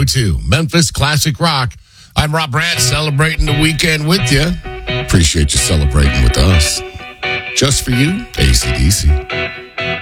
102, Memphis Classic Rock. I'm Rob Brandt, celebrating the weekend with you. Appreciate you celebrating with us. Just for you, AC/DC.